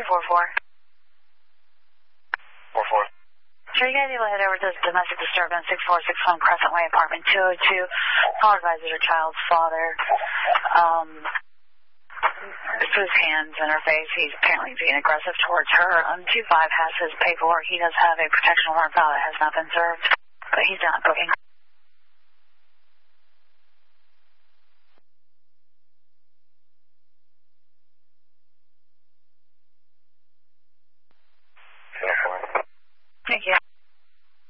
244. 44. Sure, you guys able to head over to this domestic disturbance, 6461 Crescent Way, apartment 202. Call advisor, her child's father. This was hands in her face. He's apparently being aggressive towards her. 25 has his paperwork. He does have a protection warrant file that has not been served, but he's not booking.